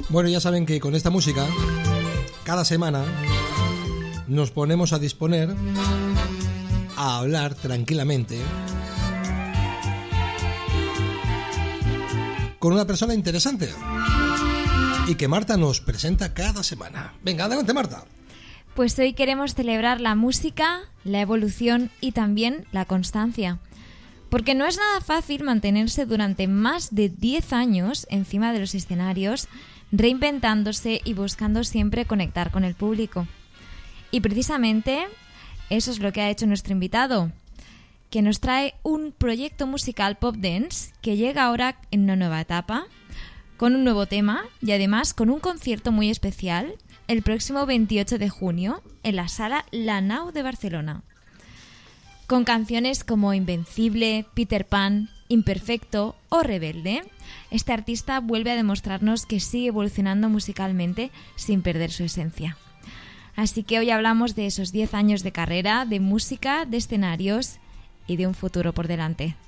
Bueno, ya saben que con esta música, cada semana nos ponemos a disponer a hablar tranquilamente con una persona interesante y que Marta nos presenta cada semana. Venga, adelante, Marta. Pues hoy queremos celebrar la música, la evolución y también la constancia. Porque no es nada fácil mantenerse durante más de 10 años encima de los escenarios, reinventándose y buscando siempre conectar con el público. Y precisamente eso es lo que ha hecho nuestro invitado, que nos trae un proyecto musical pop dance que llega ahora en una nueva etapa, con un nuevo tema y además con un concierto muy especial el próximo 28 de junio en la Sala La Nau de Barcelona. Con canciones como Invencible, Peter Pan, Imperfecto o Rebelde, este artista vuelve a demostrarnos que sigue evolucionando musicalmente sin perder su esencia. Así que hoy hablamos de esos 10 años de carrera, de música, de escenarios y de un futuro por delante.